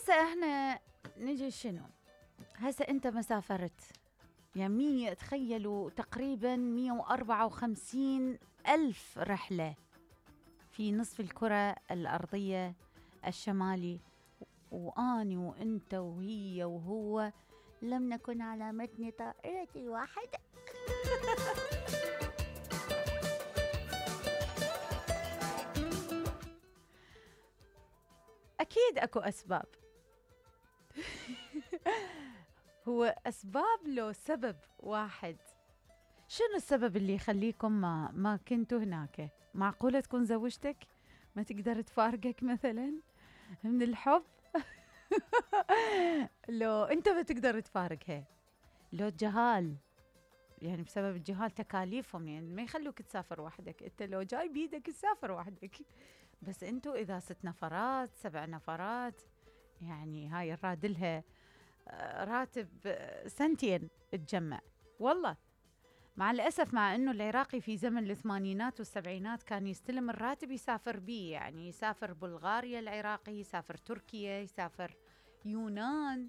هسه احنا نجي شنو؟ هسه انت ما سافرت، يعني تخيلوا تقريبا 154 ألف رحلة في نصف الكرة الأرضية الشمالي، وأني وأنت وهي وهو لم نكن على متن طائرة واحدة. أكيد أكو أسباب. هو أسباب لو سبب واحد. شنو السبب اللي يخليكم ما كنتوا هناك؟ معقولة تكون زوجتك ما تقدر تفارقك مثلا من الحب؟ لو أنت ما تقدر تفارقها، لو الجهال، يعني بسبب الجهال تكاليفهم، يعني ما يخلوك تسافر وحدك. أنت لو جاي بيدك تسافر وحدك، بس أنتوا إذا 6 نفرات 7 نفرات، يعني هاي الرادلها راتب سنتين تجمع. والله مع الأسف، مع أنه العراقي في زمن الثمانينات والسبعينات كان يستلم الراتب يسافر بيه، يعني يسافر بلغاريا العراقي، يسافر تركيا، يسافر يونان،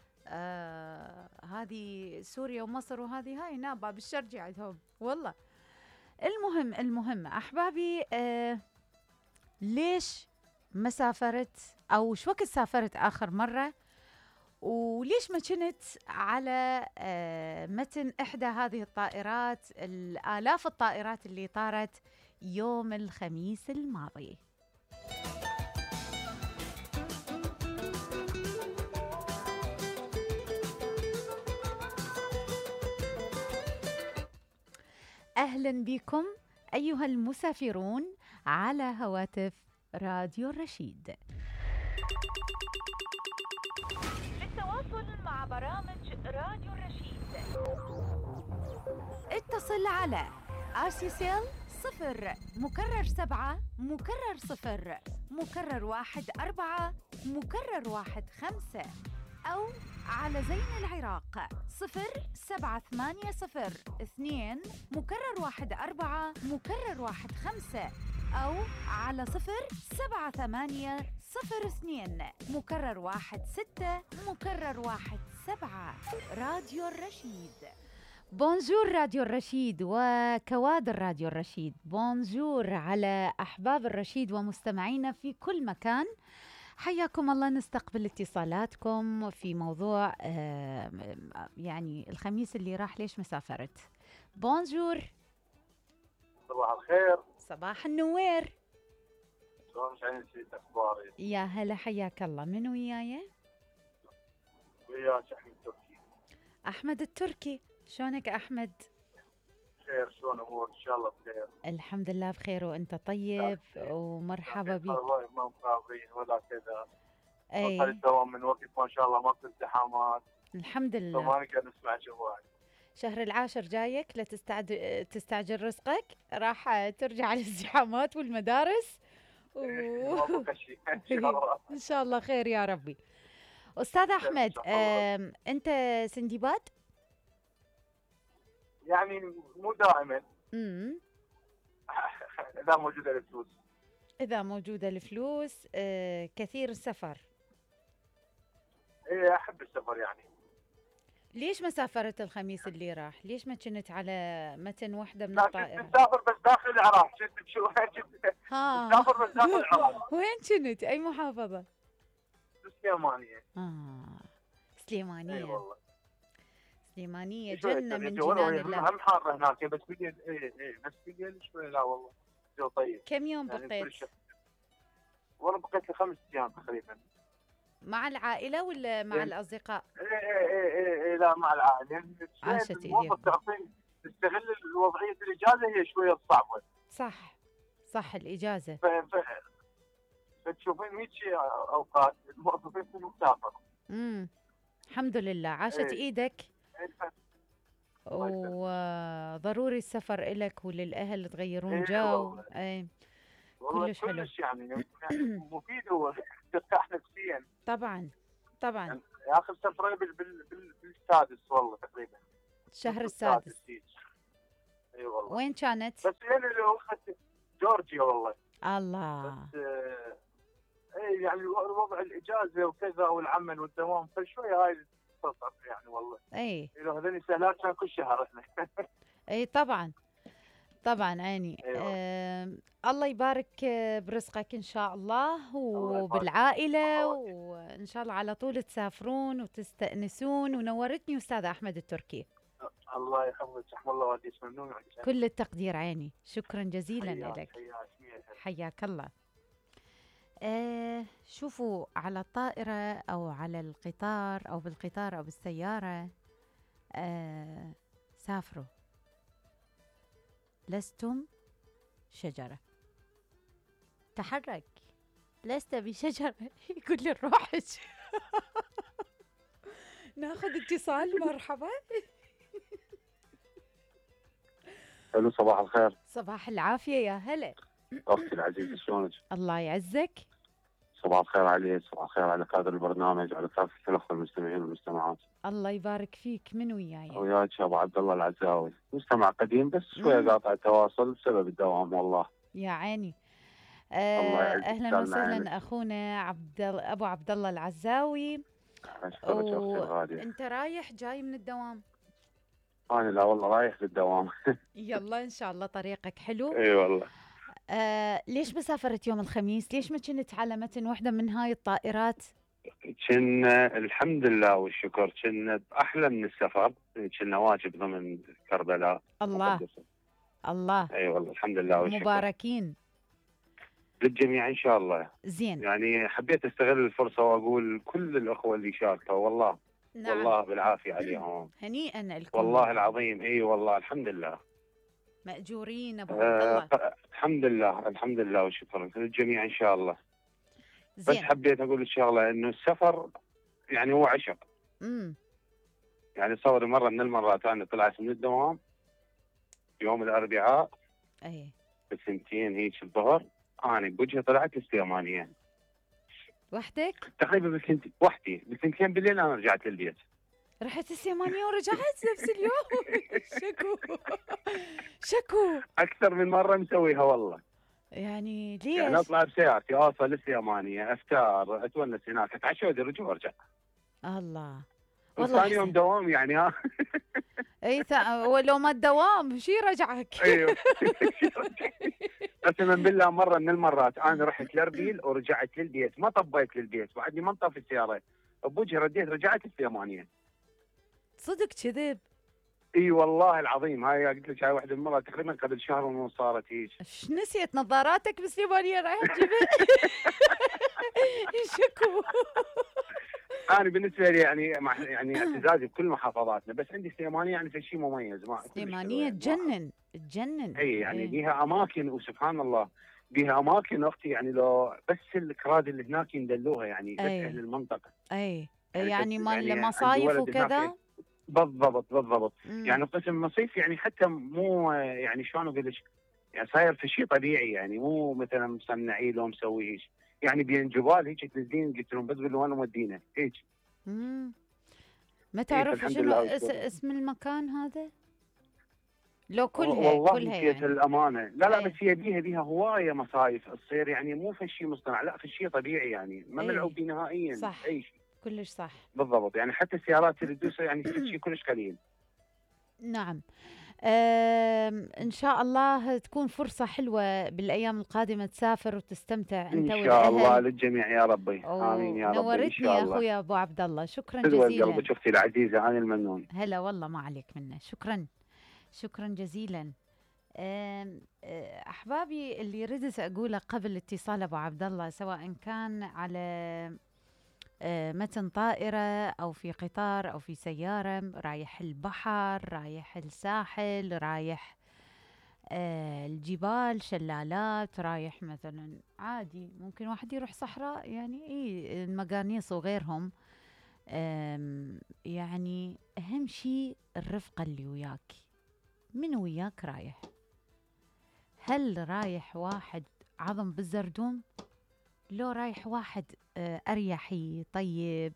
هذه سوريا ومصر، وهذه هاي هنا باب الشرجي عندهم. والله المهم أحبابي، ليش ما سافرت، أو شو وقت سافرت آخر مرة، وليش ما كنت على متن إحدى هذه الطائرات، الآلاف الطائرات اللي طارت يوم الخميس الماضي؟ أهلا بكم أيها المسافرون على هواتف راديو الرشيد. للتواصل مع برامج راديو الرشيد اتصل على RCCL 0 مكرر 7 مكرر 0 مكرر 1 4 مكرر 1 5، أو على زين العراق 07802 مكرر 1 4 مكرر 1 5، أو على 07802 مكرر 1 6 مكرر 1 7. راديو الرشيد. بونجور راديو الرشيد وكوادر راديو الرشيد، بونجور على أحباب الرشيد ومستمعينا في كل مكان. حياكم الله، نستقبل اتصالاتكم في موضوع يعني الخميس اللي راح ليش ما سافرت. بونجور. صباح الخير. صباح النوير. شلون عينتي؟ اخبارك؟ يا هلا، حياك الله. من وياي؟ وياك احمد التركي. احمد التركي، شلونك احمد؟ خير، شلون امورك؟ ان شاء الله بخير. الحمد لله بخير، وانت طيب ومرحبا بك. والله ما مقابلين ولا كذا، اي وصل الدوام من وقت ما شاء الله ماكو ازدحامات، الحمد لله. فما نقدر نسمع جوال. شهر العاشر جايك، لا تستعجل رزقك، راح ترجع الازدحامات والمدارس ما بقى شيء ان شاء الله. ان شاء الله خير يا ربي. استاذ احمد، انت سندباد؟ يعني مو دائما. اذا موجوده الفلوس. اذا موجوده الفلوس. كثير السفر؟ ايه، احب السفر يعني. ليش ما سافرت الخميس اللي راح؟ ليش ما كنت على متن وحده من لا، الطائرة؟ كنت مسافر بس داخل العراق. كنت مسافر بس داخل العراق. وين كنت؟ اي محافظة؟ السليمانية. سليمانية. اي والله. سليمانية جنة من جنان الله. هم حارة هناك، بس بالليل اي بس بالليل شوي. لا والله جو طيب. كم يوم يعني بقيت؟ والله بقيت لي 5 ايام تقريبا. مع العائلة ولا مع الأصدقاء؟ ايه لا، مع العائلة. عاشت الموظف تعرفين تستغل الوضعية الإجازة، هي شوية صعبة. صح الإجازة. فتشوفين هيك أوقات الموظفين يكونوا مسافر. الحمد لله، عاشت إيدك. وضروري السفر إلك وللأهل، تغيرون جو. كلش حلو يعني مفيد، هو ترتاح نفسيا. طبعا يعني آخر سفرة بالسادس والله تقريبا. الشهر السادس. اي والله. وين كانت؟ بس يعني لو اخذت جورجيا والله. الله. بس اي يعني وضع الاجازه وكذا والعمل والدوام فشوي هاي تصعب يعني والله. اي لو هذول سهلات كان كل شهر احنا. اي طبعا، طبعا عيني. ايوه. الله يبارك برزقك ان شاء الله الله يبارك. وبالعائله، الله يبارك. وان شاء الله على طول تسافرون وتستأنسون. ونورتني استاذ احمد التركي. الله يحفظك، رحم الله والديك، ممنون عليك. كل التقدير عيني، شكرا جزيلا حياك لك. حياك. حياك الله. شوفوا، على الطائرة أو على القطار أو بالقطار أو بالسيارة، سافروا، لستم شجرة. تحرك، لست بشجرة. يقول لي نروحش. ناخذ اتصال. مرحبا. الو، صباح الخير. صباح العافية، يا هلا. اختي العزيزه، شلونك؟ الله يعزك. صباح الخير عليك، صباح الخير على كادر البرنامج، على كافه الاخوه المستمعين والمستمعات. الله يبارك فيك. من وياي؟ وياك ابو عبد الله العزاوي، مستمع قديم بس شويه قاطع التواصل بسبب الدوام والله. يا عيني. الله يعزك. اهلا وسهلا اخونا ابو عبد الله العزاوي. اشكرك اختي الغاليه. انت رايح جاي من الدوام؟ انا لا والله رايح للدوام. يلا ان شاء الله طريقك حلو. اي والله. ليش ما سافرت يوم الخميس؟ ليش ما كنت على متن واحدة من هاي الطائرات؟ كنا الحمد لله والشكر، كنا احلى من السفر، كنا واجب ضمن كربلاء. الله الله. اي والله الحمد لله والشكر. مباركين للجميع ان شاء الله. زين. يعني حبيت استغل الفرصه واقول كل الاخوه اللي شاركوا والله. نعم. والله بالعافيه عليهم. هنيئا لكم والله العظيم. اي والله الحمد لله. مأجورين ابو عبد الله. الحمد لله الحمد لله وشكرا للجميع ان شاء الله. زين. بس حبيت اقول الشغله انه السفر يعني هو عشق. يعني صوري مره من المرات انا طلعت من الدوام يوم الاربعاء. اي. بسنتين هيك الظهر، انا بوجهي طلعت السليمانيه. وحدك؟ تقريبا بسنتين وحدي، بسنتين بالليل انا رجعت للبيت. رحت السليمانيه ورجعت نفس اليوم؟ شكو شكو. اكثر من مره مسويها والله. يعني ليش؟ يعني اطلع بسيارتي اوصل للسليمانيه، افطار، اتونس هناك، اتعشى وادرج وارجع. الله. والله ثاني يوم دوام يعني ها. اي ولو ما الدوام شي رجعك. ايوه. قسما بالله مره من المرات انا رحت لاربيل ورجعت للبيت، ما طبيت للبيت، بعدني ما انطفي السياره، بوجهي رديت رجعت السليمانيه. صدق كذب؟ اي والله العظيم. هاي قلت لك هاي واحده من المرات تقريبا قبل شهر ونص صارت هيك. ايش نسيت نظاراتك بالسليمانيه رايح تجيبها؟ شكو. انا بالنسبه لي يعني اعتزازي بكل محافظاتنا، بس عندي سليمانيه يعني في شيء مميز. ما سليمانيه تجنن تجنن. اي يعني بيها اماكن وسبحان الله بيها اماكن اختي، يعني لو بس الكراد اللي هناك يندلوها يعني بس اهل المنطقه. اي يعني مال يعني مصايف وكذا. بالضبط. يعني قسم مصيف يعني حتى مو يعني شلون اقول لك، يعني صاير في شيء طبيعي، يعني مو مثلا مصنعين لو مسوي هيك، يعني بين جبال هيك تنزلين قلت لهم بس قول وين مودينا هيك. ما تعرف شنو اسم المكان هذا؟ لو كلها والله كلها يعني الامانه لا بس هي بيها هوايه مصايف تصير، يعني مو في شيء مصطنع، لا في شيء طبيعي، يعني ما ملعوب نهائيا. صح. اي شيء كلش صح. بالضبط. يعني حتى السيارات اللي تدوس يعني شيء كلش قليل. نعم. ان شاء الله تكون فرصه حلوه بالايام القادمه تسافر وتستمتع انت ان والاهل. شاء الله للجميع يا ربي. امين يا ربي. نورتني يا اخويا ابو عبد الله، شكرا جزيلا. قلبك اختي العزيزه، انا الممنون. هلا والله ما عليك منه. شكرا جزيلا. احبابي، اللي ردت اقوله قبل اتصال ابو عبد الله، سواء كان على متن طائرة أو في قطار أو في سيارة، رايح البحر، رايح الساحل، رايح الجبال، شلالات، رايح مثلا عادي ممكن واحد يروح صحراء، يعني المقانيص وغيرهم. يعني أهم شيء الرفقة اللي وياك. من وياك رايح؟ هل رايح واحد عظم بالزردوم؟ لو رايح واحد أريحي طيب،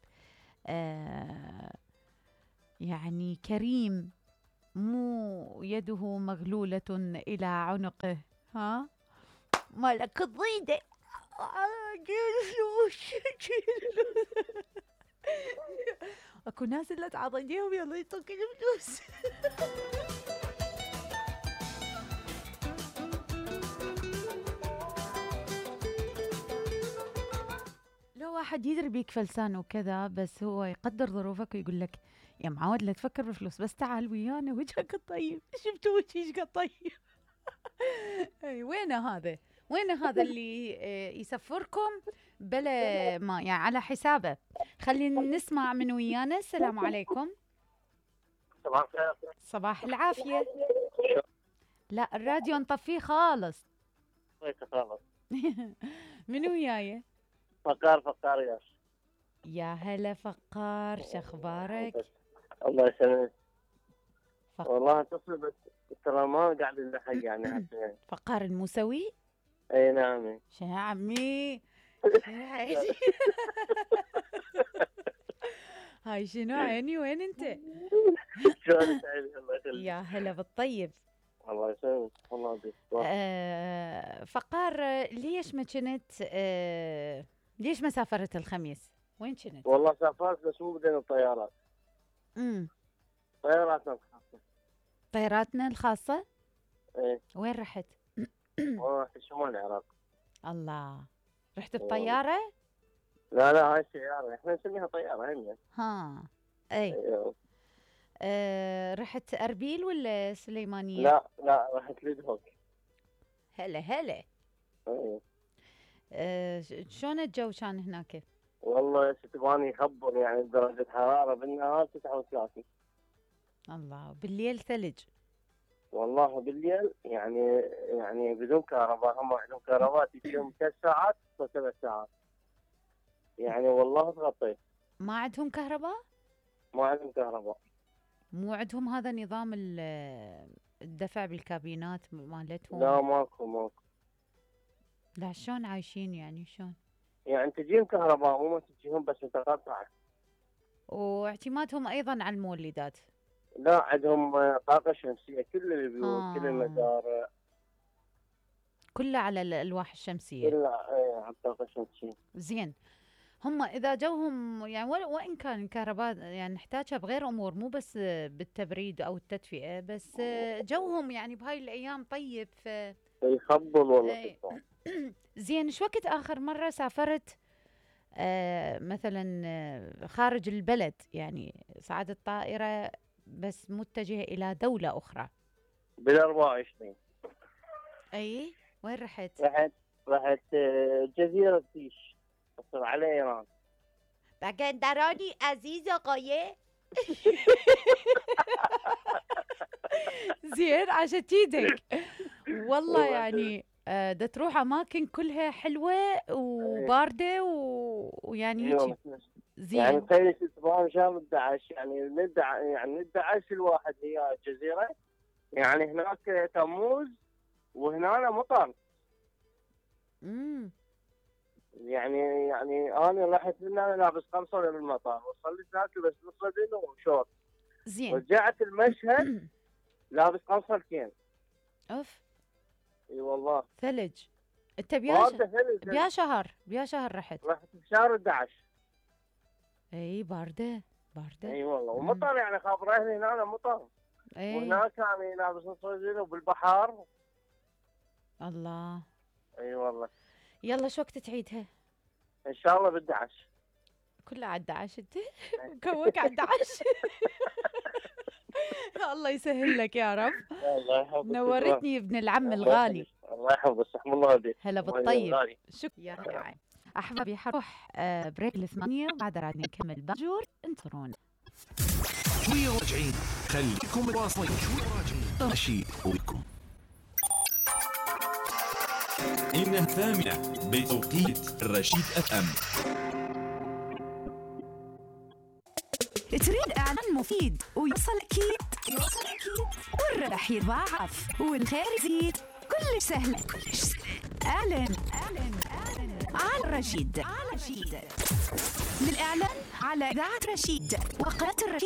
يعني كريم، مو يده مغلولة إلى عنقه، ها مالك الضيدة جيب الفلوس اكو ناس اللي تعاطيهم يلا يعطوك الفلوس. لو واحد يدري بيك فلسان وكذا بس هو يقدر ظروفك ويقول لك يا معود لا تفكر بالفلوس بس تعال ويانا وجهك الطيب. شفتوا وجهك الطيب؟ وين هذا اللي يسفركم بلا ما يعني على حسابه. خلينا نسمع من ويانا. السلام عليكم. صباح الخير. صباح العافية. لا الراديو نطفيه خالص. خالص. من وياي؟ فقار يا هلا فقار، شخبارك؟ الله يسلمك. والله اتصل بس ترى ما قاعد نلحق يعني. فقار الموسوي؟ اي نعم. شو يا عمي؟ هاي شنو عيني وين انت؟ شلونك عيني؟ الله يخليك. يا هلا بالطيب. الله يسلمك. والله فقار ليش ما كنت ليش ما سافرت الخميس؟ وين كنت؟ والله سافرت بس مو بدنا الطيارات. طياراتنا الخاصة. طياراتنا الخاصة؟ ايه. وين رحت؟ والله في شمال العراق. الله، رحت بطيارة؟ لا هاي سيارة، احنا نسميها طيارة هي. ها اي. رحت أربيل ولا سليمانية؟ لا رحت لدهوك. هلا. شلون الجو كان هناك؟ والله تباني يخبر يعني درجة حرارة بالنهار 39. الله، بالليل ثلج. والله بالليل يعني بدون كهرباء، هم عندهم كهرباء تجيهم 3 ساعات و 3 ساعات. يعني والله تغطيت. ما عندهم كهرباء؟ ما عندهم كهرباء. مو عندهم هذا نظام الدفع بالكابينات مالتهم؟ لا ماكو. لا شلون عايشين يعني شلون؟ يعني تجيهم كهرباء مو تجيهم بس متقطعة. واعتمادهم أيضا على المولدات؟ لا عندهم طاقة شمسية، كل البيوت كل المزارع كلها على الألواح الشمسية. كلها على الطاقة الشمسية. زين، هم إذا جوهم يعني وإن كان الكهرباء يعني نحتاجها بغير أمور مو بس بالتبريد أو التدفئة، بس جوهم يعني بهاي الأيام طيب يخبل والله. زين، شو وقت آخر مرة سافرت مثلا خارج البلد يعني صعدت طائرة بس متجهة إلى دولة أخرى؟ بال24. أي وين رحت؟ رحت جزيرة تيش تصل على إيران. بقندراني عزيز آقایه. زين عشان تيدك والله يعني دا تروح أماكن كلها حلوة وباردة ويعني هيك. زين يعني تخيل تبغى شام الدعش يعني ندعش الواحد هي الجزيرة يعني هناك تموز وهنا مطر. يعني انا رحت هنا لابس قمصة بالمطر وصلت هناك بس نص بدن وشورت. زين رجعت المشهد لابس قمصتين. اوف. اي والله ثلج. انت بيا شهر رحت بشهر 11. اي باردة. اي والله ومطر يعني خابره هنا مطر. وهناك يعني لابس نص بدن وبالبحر. الله. اي والله. يلا شو وقت تعيدها؟ ان شاء الله ب11. كلها على 11 انت؟ مكوك على 11. الله يسهل لك يا رب. الله يحفظك. نورتني ابن العم الغالي. الله يحفظك. رحم الله والديك. هلا بالطيب. شكرا يا رجعي. احبابي حروح بريك الثمانية وبعد راد نكمل باجور. انتظرونا. شوية راجعين خليكم متواصلين. شوية راجعين رشيد وبكم. إنها الثامنة بتوقيت رشيد FM. تريد إعلان مفيد ويوصل أكيد والربح يضاعف والخير يزيد كل سهل. اعلن على رشيد. للإعلان على إذاعة رشيد وقناة الرشيد.